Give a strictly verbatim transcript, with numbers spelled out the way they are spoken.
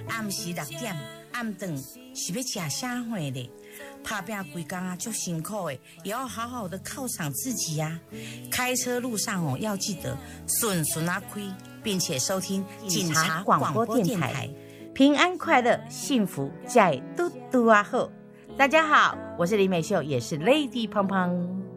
暗时六点暗顿是要吃啥货嘞？打拼规工啊，就辛苦诶，也要好好的犒赏自己呀、啊。开车路上哦，要记得顺顺啊开，并且收听警察广播电台，平安快乐，幸福在嘟嘟啊后。大家好，我是李美秀，也是 Lady 胖胖。